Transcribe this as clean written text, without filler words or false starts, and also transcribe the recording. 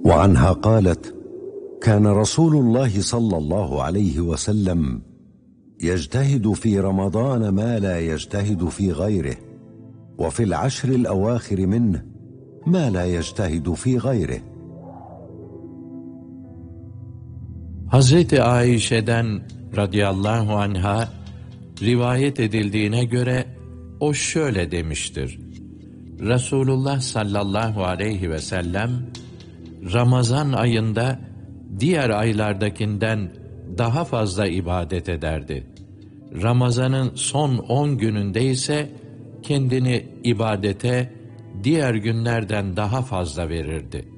وعنها قالت: كان رسول الله صلى الله عليه وسلم يجتهد في رمضان ما لا يجتهد في غيره، وفي العشر الأواخر منه ما لا يجتهد في غيره. Hazreti Ayşe'den radıyallahu anha rivayet edildiğine göre o şöyle demiştir: Resulullah sallallahu aleyhi ve sellem Ramazan ayında diğer aylardakinden daha fazla ibadet ederdi. Ramazanın son 10 gününde ise kendini ibadete diğer günlerden daha fazla verirdi.